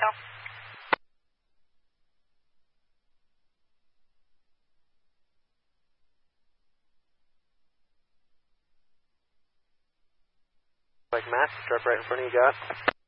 Echo. Like Matt, drop right in front of you, got.